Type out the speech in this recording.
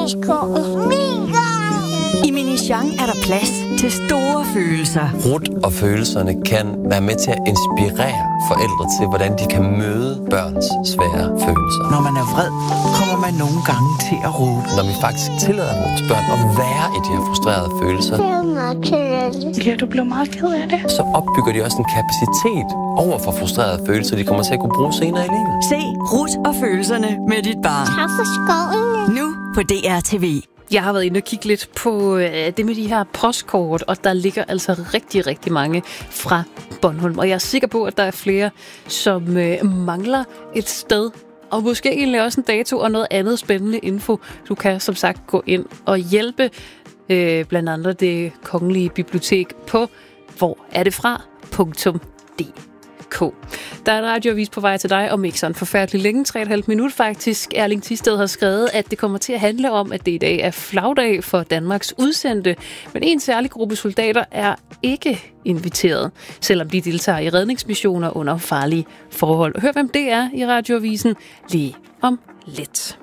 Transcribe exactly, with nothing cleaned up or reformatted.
Tennisko. I Minichang er der plads til store følelser. Rut og følelserne kan være med til at inspirere forældre til, hvordan de kan møde børns svære følelser. Når man er vred, kommer man nogle gange til at råbe. Når vi faktisk tillader vores børn at være i de her frustrerede følelser, ja, du blev meget ked af det. Så opbygger de også en kapacitet over for frustrerede følelser, de kommer til at kunne bruge senere i livet. Se Rut og følelserne med dit barn. Tak for skoven. Nu på D R T V. Jeg har været inde og kigge lidt på øh, det med de her postkort, og der ligger altså rigtig, rigtig mange fra Bornholm. Og jeg er sikker på, at der er flere, som øh, mangler et sted, og måske egentlig også en dato og noget andet spændende info. Du kan som sagt gå ind og hjælpe øh, blandt andet Det Kongelige Bibliotek på hvor er det fra punktum d k. Der er en radioavis på vej til dig om ikke sådan forfærdeligt længe, tre og et halvt minut faktisk. Erling Thisted har skrevet, at det kommer til at handle om, at det i dag er flagdag for Danmarks udsendte, men en særlig gruppe soldater er ikke inviteret, selvom de deltager i redningsmissioner under farlige forhold. Hør, hvem det er i radioavisen lige om lidt.